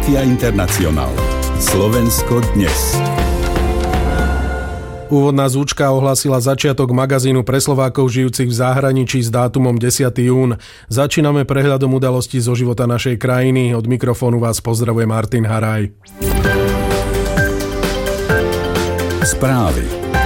Kia International. Slovensko dnes. Úvodná zvučka ohlásila začiatok magazínu pre Slovákov žijúcich v zahraničí s dátumom 10. jún. Začíname prehľadom udalostí zo života našej krajiny. Od mikrofónu vás pozdravuje Martin Haraj. Správy.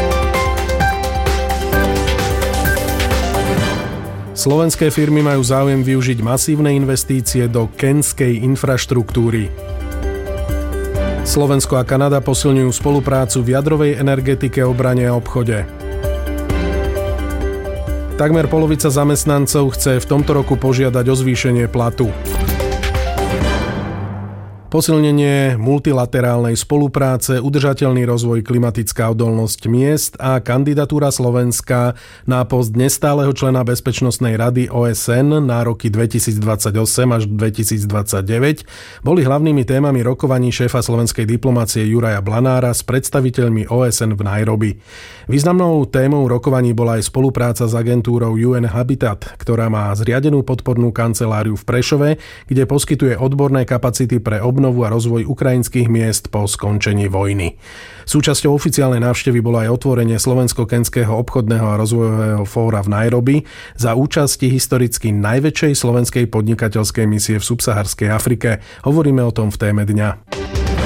Slovenské firmy majú záujem využiť masívne investície do kenskej infraštruktúry. Slovensko a Kanada posilňujú spoluprácu v jadrovej energetike, obrane a obchode. Takmer polovica zamestnancov chce v tomto roku požiadať o zvýšenie platu. Posilnenie multilaterálnej spolupráce, udržateľný rozvoj, klimatická odolnosť miest a kandidatúra Slovenska na post nestáleho člena Bezpečnostnej rady OSN na roky 2028 až 2029 boli hlavnými témami rokovaní šéfa slovenskej diplomácie Juraja Blanára s predstaviteľmi OSN v Nairobi. Významnou témou rokovaní bola aj spolupráca s agentúrou UN Habitat, ktorá má zriadenú podpornú kanceláriu v Prešove, kde poskytuje odborné kapacity pre obnovu a rozvoj ukrajinských miest po skončení vojny. Súčasťou oficiálnej návštevy bolo aj otvorenie Slovensko-kenského obchodného a rozvojového fóra v Nairobi za účasti historicky najväčšej slovenskej podnikateľskej misie v subsaharskej Afrike. Hovoríme o tom v téme dňa.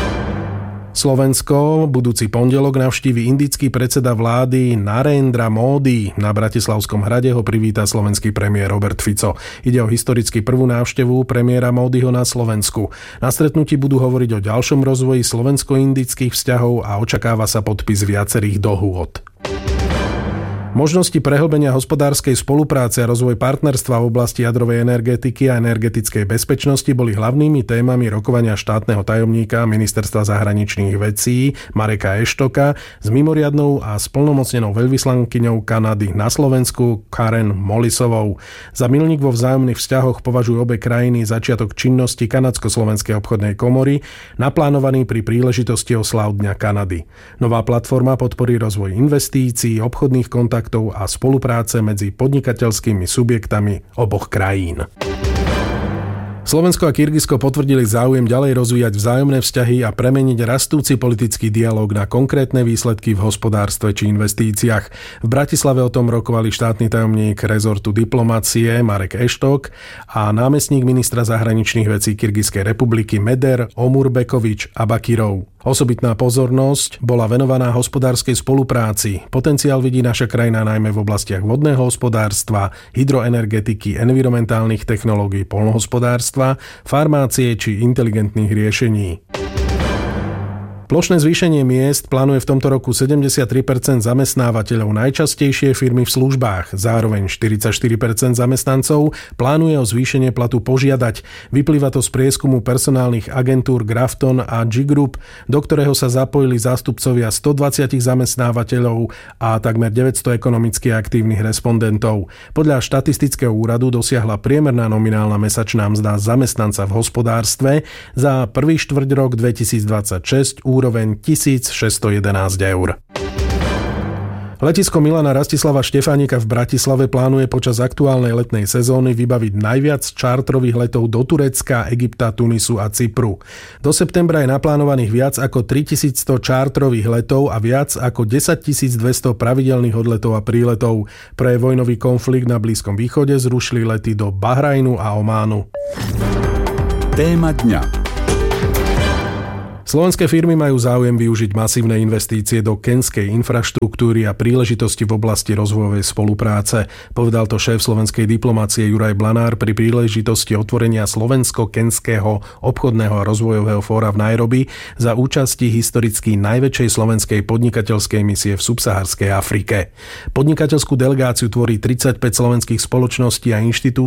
Slovensko budúci pondelok navštívi indický predseda vlády Narendra Modi. Na Bratislavskom hrade ho privíta slovenský premiér Robert Fico. Ide o historicky prvú návštevu premiéra Modiho na Slovensku. Na stretnutí budú hovoriť o ďalšom rozvoji slovensko-indických vzťahov a očakáva sa podpis viacerých dohôd. Možnosti prehlbenia hospodárskej spolupráce a rozvoj partnerstva v oblasti jadrovej energetiky a energetickej bezpečnosti boli hlavnými témami rokovania štátneho tajomníka Ministerstva zahraničných vecí Mareka Eštoka s mimoriadnou a splnomocnenou veľvyslankyňou Kanady na Slovensku Karen Molisovou. Za milník vo vzájomných vzťahoch považujú obe krajiny začiatok činnosti Kanadsko-slovenskej obchodnej komory, naplánovaný pri príležitosti osláv Dňa Kanady. Nová platforma podporí rozvoj investícií, obchodných kontaktov a spolupráce medzi podnikateľskými subjektami oboch krajín. Slovensko a Kyrgyzsko potvrdili záujem ďalej rozvíjať vzájomné vzťahy a premeniť rastúci politický dialóg na konkrétne výsledky v hospodárstve či investíciách. V Bratislave o tom rokovali štátny tajomník rezortu diplomácie Marek Eštok a námestník ministra zahraničných vecí Kyrgyzskej republiky Meder Omurbekovič Abakirov. Osobitná pozornosť bola venovaná hospodárskej spolupráci. Potenciál vidí naša krajina najmä v oblastiach vodného hospodárstva, hydroenergetiky, environmentálnych technológií, poľnohospodárstva, farmácie či inteligentných riešení. Plošné zvýšenie miest plánuje v tomto roku 73% zamestnávateľov, najčastejšie firmy v službách. Zároveň 44% zamestnancov plánuje o zvýšenie platu požiadať. Vyplýva to z prieskumu personálnych agentúr Grafton a G-Group, do ktorého sa zapojili zástupcovia 120 zamestnávateľov a takmer 900 ekonomicky aktívnych respondentov. Podľa štatistického úradu dosiahla priemerná nominálna mesačná mzda zamestnanca v hospodárstve za prvý štvrťrok 2026 úroveň 1611 eur. Letisko Milana Rastislava Štefánika v Bratislave plánuje počas aktuálnej letnej sezóny vybaviť najviac čártrových letov do Turecka, Egypta, Tunisu a Cypru. Do septembra je naplánovaných viac ako 3100 čártrových letov a viac ako 10200 pravidelných odletov a príletov. Pre vojnový konflikt na Blízkom východe zrušili lety do Bahrajnu a Ománu. Téma dňa. Slovenské firmy majú záujem využiť masívne investície do kenskej infraštruktúry a príležitosti v oblasti rozvojovej spolupráce. Povedal to šéf slovenskej diplomácie Juraj Blanár pri príležitosti otvorenia Slovensko-kenského obchodného a rozvojového fóra v Nairobi za účasti historicky najväčšej slovenskej podnikateľskej misie v subsaharskej Afrike. Podnikateľskú delegáciu tvorí 35 slovenských spoločností a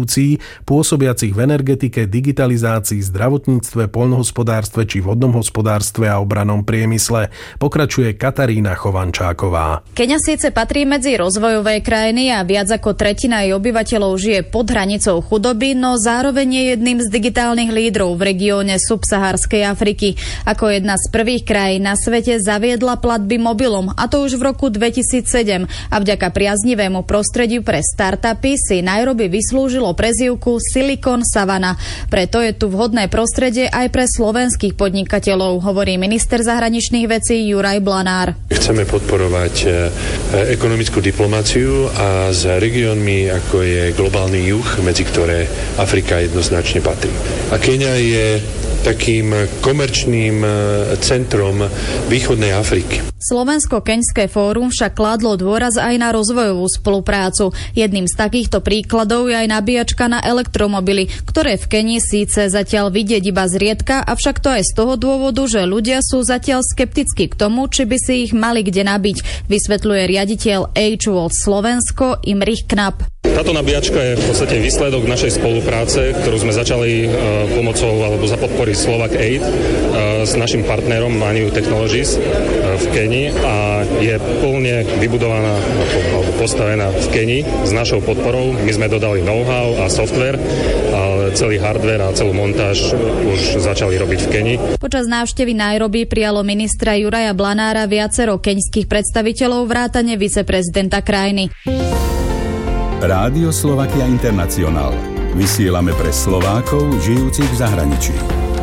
inštitúcií pôsobiacich v energetike, digitalizácii, zdravotníctve, poľnohospodárstve či vodnom hospodárstve poľnohospodárstve a obrannom priemysle. Pokračuje Katarína Chovančáková. Keňa síce patrí medzi rozvojové krajiny a viac ako tretina jej obyvateľov žije pod hranicou chudoby, no zároveň je jedným z digitálnych lídrov v regióne subsaharskej Afriky. Ako jedna z prvých krajín na svete zaviedla platby mobilom, a to už v roku 2007. A vďaka priaznivému prostrediu pre startupy si Nairobi vyslúžilo prezývku Silicon Savannah. Preto je tu vhodné prostredie aj pre slovenských podnikateľov, hovorí minister zahraničných vecí Juraj Blanár. Chceme podporovať ekonomickú diplomáciu a s regiónmi, ako je globálny juh, medzi ktoré Afrika jednoznačne patrí. A Keňa je takým komerčným centrom východnej Afriky. Slovensko-keňské fórum však kládlo dôraz aj na rozvojovú spoluprácu. Jedným z takýchto príkladov je aj nabíjačka na elektromobily, ktoré v Keni síce zatiaľ vidieť iba zriedka, avšak to aj z toho dôvodu, že ľudia sú zatiaľ skeptickí k tomu, či by si ich mali kde nabiť, vysvetľuje riaditeľ H-World Slovensko Imrich Knap. Táto nabíjačka je v podstate výsledok našej spolupráce, ktorú sme začali pomocou alebo za podpory Slovak Aid s našim partnerom Maniu Technologies v Keni a je plne vybudovaná alebo postavená v Keni s našou podporou. My sme dodali know-how a software, ale celý hardware a celú montáž už začali robiť v Keni. Počas návštevy Nairobi prijalo ministra Juraja Blanára viacero keňských predstaviteľov vrátane viceprezidenta krajiny. Rádio Slovakia International. Vysielame pre Slovákov žijúcich v zahraničí.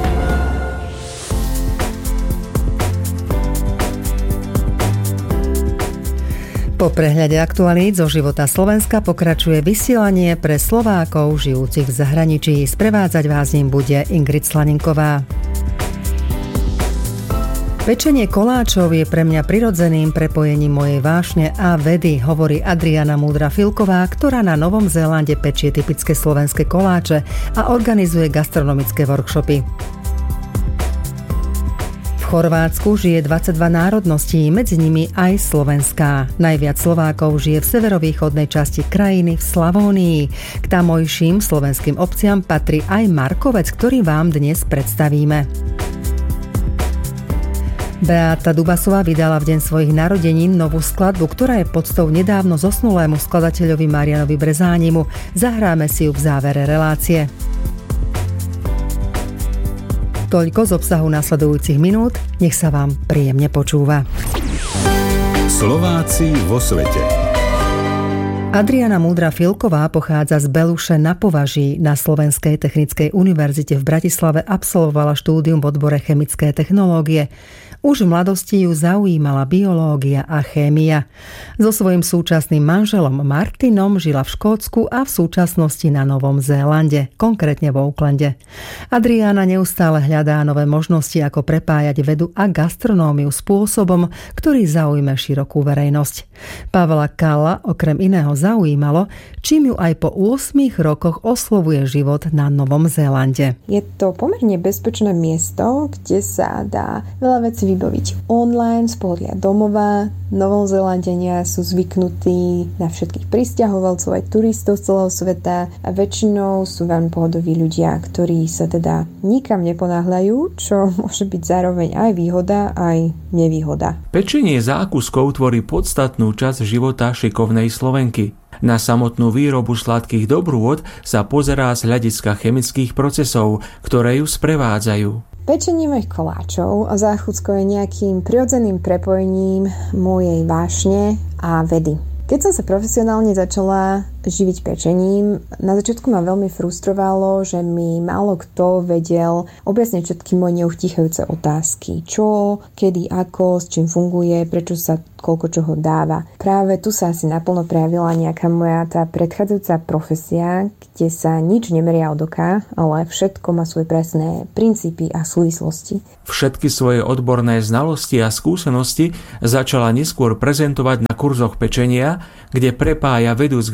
Po prehľade aktualít zo života Slovenska pokračuje vysielanie pre Slovákov žijúcich v zahraničí. Sprevádzať vás ním bude Ingrid Slaninková. Pečenie koláčov je pre mňa prirodzeným prepojením mojej vášne a vedy, hovorí Adriana Múdra-Filková, ktorá na Novom Zélande pečie typické slovenské koláče a organizuje gastronomické workshopy. V Chorvátsku žije 22 národností, medzi nimi aj slovenská. Najviac Slovákov žije v severovýchodnej časti krajiny v Slavónii. K tamojším slovenským obciam patrí aj Markovec, ktorý vám dnes predstavíme. Beáta Dubasová vydala v deň svojich narodenín novú skladbu, ktorá je poctou nedávno zosnulému skladateľovi Marianovi Brezánimu. Zahráme si ju v závere relácie. Toľko z obsahu nasledujúcich minút. Nech sa vám príjemne počúva. Slováci vo svete. Adriana Múdra-Filková pochádza z Beluše na Považí. Na Slovenskej technickej univerzite v Bratislave absolvovala štúdium v odbore chemické technológie. Už v mladosti ju zaujímala biológia a chémia. So svojím súčasným manželom Martinom žila v Škótsku a v súčasnosti na Novom Zélande, konkrétne v Aucklande. Adriana neustále hľadá nové možnosti, ako prepájať vedu a gastronómiu spôsobom, ktorý zaujme širokú verejnosť. Pavla Kalla okrem iného zaujímalo, čím ju aj po 8 rokoch oslovuje život na Novom Zélande. Je to pomerne bezpečné miesto, kde sa dá veľa vecí vybaviť online z pohodlia domova. Novozélandania sú zvyknutí na všetkých prisťahovalcov aj turistov z celého sveta a väčšinou sú veľmi pohodoví ľudia, ktorí sa teda nikam neponáhľajú, čo môže byť zároveň aj výhoda, aj nevýhoda. Pečenie zákuskov tvorí podstatnú časť života šikovnej Slovenky. Na samotnú výrobu sladkých dobrôt sa pozerá z hľadiska chemických procesov, ktoré ju sprevádzajú. Pečenie mojich koláčov a záchuckou je nejakým prirodzeným prepojením mojej vášne a vedy. Keď som sa profesionálne začala živiť pečením, na začiatku ma veľmi frustrovalo, že mi málo kto vedel objasniť všetky moje neuchýchajúce otázky. Čo, kedy, ako, s čím funguje, prečo sa koľko čoho dáva. Práve tu sa asi naplno prejavila nejaká moja tá predchádzajúca profesia, kde sa nič nemeria od oka, ale všetko má svoje presné princípy a súvislosti. Všetky svoje odborné znalosti a skúsenosti začala neskôr prezentovať na kurzoch pečenia, kde prepája vedu s gastronómiou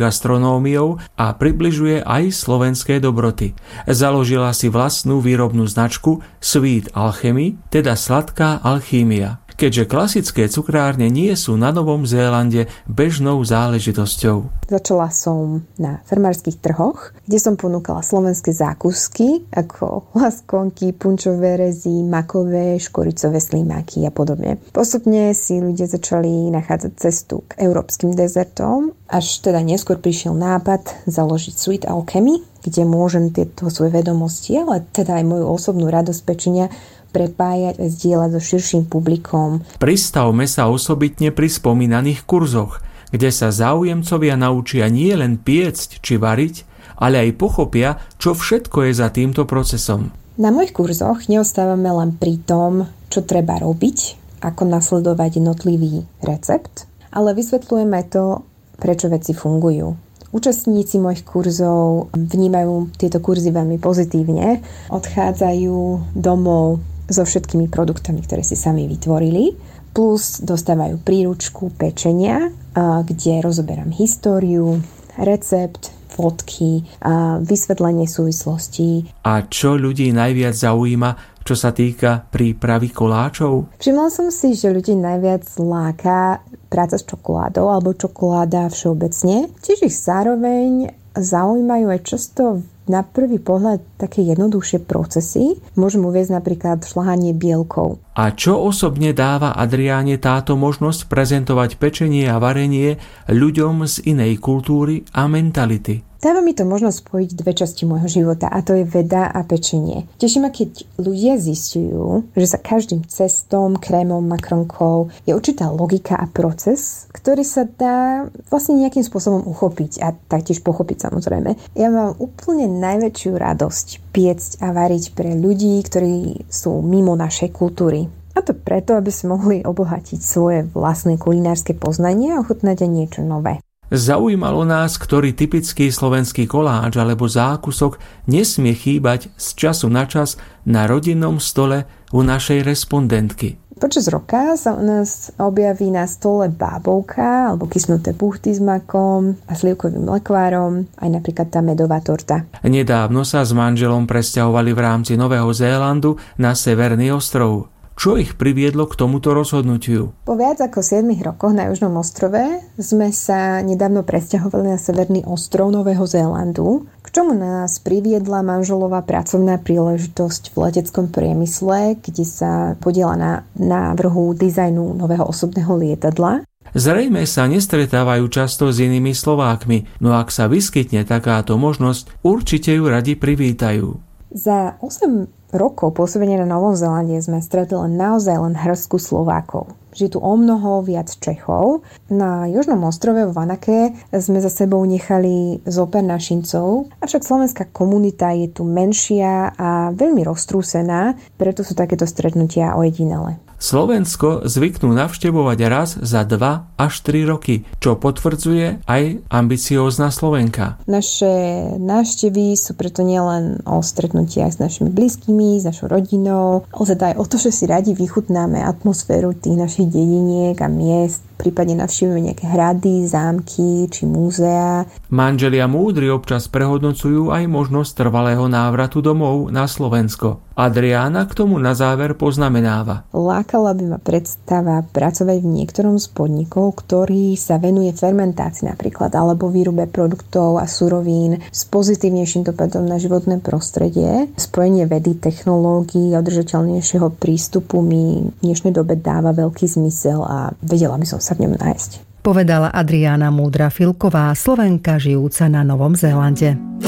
gastronómiou a približuje aj slovenské dobroty. Založila si vlastnú výrobnú značku Sweet Alchemy, teda sladká alchýmia, keďže klasické cukrárne nie sú na Novom Zélande bežnou záležitosťou. Začala som na farmárskych trhoch, kde som ponúkala slovenské zákusky ako laskonky, punčové rezy, makové, škoricové slimáky a podobne. Postupne si ľudia začali nachádzať cestu k európskym dezertom, až teda neskôr prišiel nápad založiť Sweet Alchemy, kde môžem tieto svoje vedomosti, ale teda aj moju osobnú radosť pečenia prepájať a zdieľať so širším publikom. Pristavme sa osobitne pri spomínaných kurzoch, kde sa záujemcovia naučia nie len piecť či variť, ale aj pochopia, čo všetko je za týmto procesom. Na mojich kurzoch neostávame len pri tom, čo treba robiť, ako nasledovať jednotlivý recept, ale vysvetľujem aj to, prečo veci fungujú. Účastníci mojich kurzov vnímajú tieto kurzy veľmi pozitívne, odchádzajú domov so všetkými produktami, ktoré si sami vytvorili, plus dostávajú príručku pečenia, kde rozoberám históriu, recept, fotky, vysvetlenie súvislostí. A čo ľudí najviac zaujíma, čo sa týka prípravy koláčov? Všimla som si, že ľudí najviac láka práca s čokoládou alebo čokoláda všeobecne. Tiež ich zároveň zaujímajú aj často na prvý pohľad také jednoduchšie procesy. Môžem uviesť napríklad šľahanie bielkov. A čo osobne dáva Adriáne táto možnosť prezentovať pečenie a varenie ľuďom z inej kultúry a mentality? Dáva mi to možnosť spojiť dve časti môjho života, a to je veda a pečenie. Teší ma, keď ľudia zistujú, že za každým cestom, krémom, makronkou je určitá logika a proces, ktorý sa dá vlastne nejakým spôsobom uchopiť a taktiež pochopiť, samozrejme. Ja mám úplne najväčšiu radosť piecť a variť pre ľudí, ktorí sú mimo našej kultúry. A to preto, aby sme mohli obohatiť svoje vlastné kulinárske poznanie a ochutnať aj niečo nové. Zaujímalo nás, ktorý typický slovenský koláč alebo zákusok nesmie chýbať z času na čas na rodinnom stole u našej respondentky. Počas roka sa u nás objaví na stole bábovka alebo kysnuté buchty s makom a slivkovým lekvárom, aj napríklad tá medová torta. Nedávno sa s manželom presťahovali v rámci Nového Zélandu na Severný ostrov. Čo ich priviedlo k tomuto rozhodnutiu? Po viac ako 7 rokoch na Južnom ostrove sme sa nedávno presťahovali na Severný ostrov Nového Zélandu, k čomu nás priviedla manželová pracovná príležitosť v leteckom priemysle, kde sa podieľa na návrhu dizajnu nového osobného lietadla. Zrejme sa nestretávajú často s inými Slovákmi, no ak sa vyskytne takáto možnosť, určite ju radi privítajú. Za 8 rokov pôsobenia na Novom Zélande sme stretli naozaj len hrstku Slovákov. Žije tu o mnoho viac Čechov. Na Južnom ostrove v Vanake sme za sebou nechali zopár našincov, avšak slovenská komunita je tu menšia a veľmi roztrúsená, preto sú takéto stretnutia ojedinelé. Slovensko zvyknú navštevovať raz za 2 až 3 roky, čo potvrdzuje aj ambiciózna Slovenka. Naše návštevy sú preto nielen o stretnutiach s našimi blízkymi, s našou rodinou, ale teda aj o to, že si radi vychutnáme atmosféru tých našich dediniek a miest, prípadne navštívime nejaké hrady, zámky či múzea. Manželia múdri občas prehodnocujú aj možnosť trvalého návratu domov na Slovensko. Adriána k tomu na záver poznamenáva. Lákala by ma predstava pracovať v niektorom z podnikov, ktorý sa venuje fermentácii napríklad, alebo výrobe produktov a surovín s pozitívnejším dopadom na životné prostredie. Spojenie vedy, technológií a udržateľnejšieho prístupu mi v dnešnej dobe dáva veľký zmysel a vedela by som sa v ňom nájsť. Povedala Adriána Múdra-Filková, Slovenka žijúca na Novom Zélande.